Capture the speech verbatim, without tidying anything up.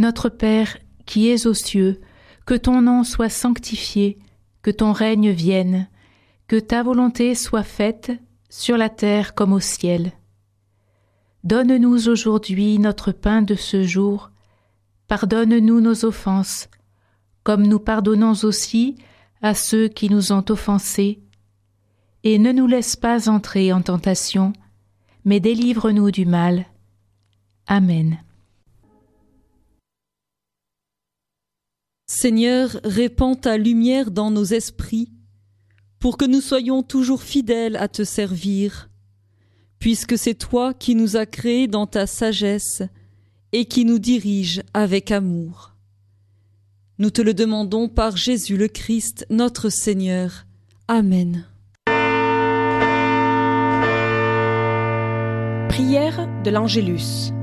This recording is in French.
Notre Père, qui es aux cieux, que ton nom soit sanctifié, que ton règne vienne, que ta volonté soit faite sur la terre comme au ciel. Donne-nous aujourd'hui notre pain de ce jour. Pardonne-nous nos offenses, comme nous pardonnons aussi à ceux qui nous ont offensés. Et ne nous laisse pas entrer en tentation, mais délivre-nous du mal. Amen. Seigneur, répands ta lumière dans nos esprits, pour que nous soyons toujours fidèles à te servir, puisque c'est toi qui nous as créés dans ta sagesse et qui nous dirige avec amour. Nous te le demandons par Jésus le Christ, notre Seigneur. Amen. Prière de l'Angélus.